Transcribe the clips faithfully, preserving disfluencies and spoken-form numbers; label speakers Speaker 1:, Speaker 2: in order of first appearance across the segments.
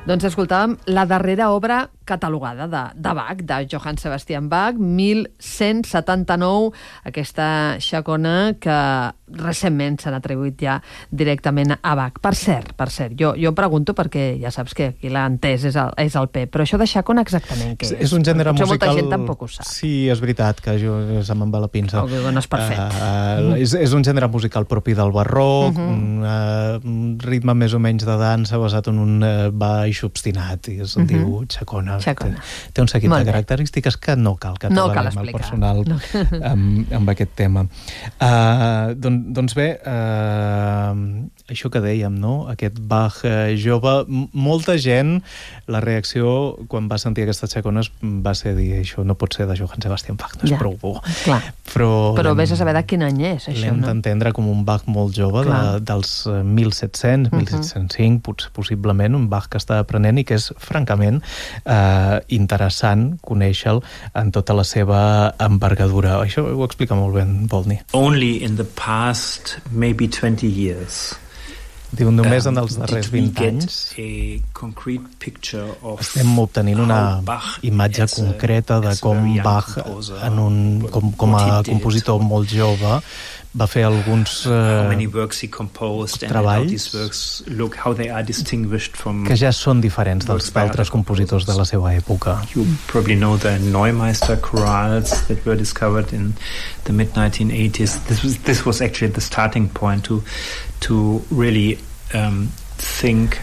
Speaker 1: Doncs escoltàvem la darrera obra catalogada de, de Bach, de Johann Sebastian Bach, mil cent setanta-nou, aquesta xacona que recentment s'han atribuït ja directament a Bach. Per cert, per cert, jo, jo em pregunto perquè ja saps que aquí l'ha entès és el, és el Pep, però això de xacona exactament què és?
Speaker 2: És un gènere
Speaker 1: Potser
Speaker 2: musical...
Speaker 1: molta gent tampoc ho sap.
Speaker 2: Sí, és veritat, que jo se me'n va la pinça.
Speaker 1: Oh, no és perfect.
Speaker 2: Uh, uh, és, és un gènere musical propi del barroc, uh-huh. un, uh, un ritme més o menys de dansa basat en un uh, baix obstinat, i es uh-huh. diu xacona.
Speaker 1: Xacona.
Speaker 2: Té, té un seguit
Speaker 1: Molt
Speaker 2: de
Speaker 1: bé.
Speaker 2: característiques que no cal que
Speaker 1: no cal
Speaker 2: treballem al
Speaker 1: explicar.
Speaker 2: personal
Speaker 1: no.
Speaker 2: amb, amb aquest tema. Uh, doncs, doncs bé, uh, això que dèiem, no? Aquest Bach uh, jove, m- molta gent, la reacció quan va sentir aquestes xacones va ser dir, això no pot ser de Johann Sebastian Bach, no és
Speaker 1: Ja.
Speaker 2: prou bo.
Speaker 1: Clar.
Speaker 2: Però,
Speaker 1: Però vés a saber de quin any és, això,
Speaker 2: l'hem
Speaker 1: no?
Speaker 2: d'entendre com un Bach molt jove, de, dels uh, mil set-cents, mil set-cents cinc, potser, possiblement, un Bach que està aprenent i que és, francament, eh, interessant conèixer-lo en tota la seva envergadura. Això ho explica molt bé en Volny.
Speaker 3: Only in the past, maybe twenty years.
Speaker 2: Diu, només en els
Speaker 3: um,
Speaker 2: darrers
Speaker 3: did we
Speaker 2: vint
Speaker 3: get
Speaker 2: anys
Speaker 3: a concrete picture of
Speaker 2: estem obtenint una
Speaker 3: how Bach
Speaker 2: imatge
Speaker 3: as a-
Speaker 2: concreta de
Speaker 3: as a
Speaker 2: com
Speaker 3: very young
Speaker 2: Bach,
Speaker 3: composer,
Speaker 2: en un, com, com
Speaker 3: what
Speaker 2: a
Speaker 3: he did,
Speaker 2: compositor molt jove, va fer alguns
Speaker 3: how many
Speaker 2: eh,
Speaker 3: works he composed and how
Speaker 2: treballs
Speaker 3: these works look, how they are distinguished from...
Speaker 2: que ja són diferents dels altres compositors de la seva època.
Speaker 3: You probably know the Neumeister chorales that were discovered in the mid nineteen eighties. This was this was actually the starting point to to really um, think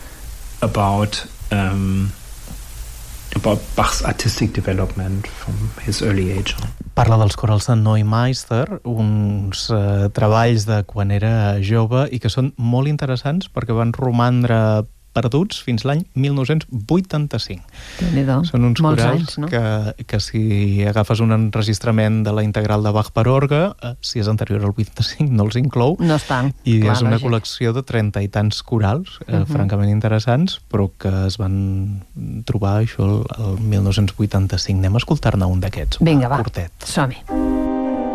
Speaker 3: about um, about Bach's artistic development from his early age on.
Speaker 2: Parla dels corals de Neumeister, uns eh, treballs de quan era jove i que són molt interessants perquè van romandre perduts fins l'any mil nou-cents vuitanta-cinc.
Speaker 1: Déu-n'hi-do.
Speaker 2: Són uns
Speaker 1: Molts
Speaker 2: corals
Speaker 1: anys, no?
Speaker 2: que, que si agafes un enregistrament de la integral de Bach per orgue, eh, si és anterior al vuitanta-cinc no els inclou.
Speaker 1: No estan.
Speaker 2: I
Speaker 1: clar,
Speaker 2: és una
Speaker 1: lògic.
Speaker 2: col·lecció de trenta i tants corals, eh,
Speaker 1: Uh-huh.
Speaker 2: francament interessants, però que es van trobar això el, el mil nou-cents vuitanta-cinc. Anem a escoltar-ne un d'aquests.
Speaker 1: Vinga, va.
Speaker 2: Curtet.
Speaker 1: Som-hi.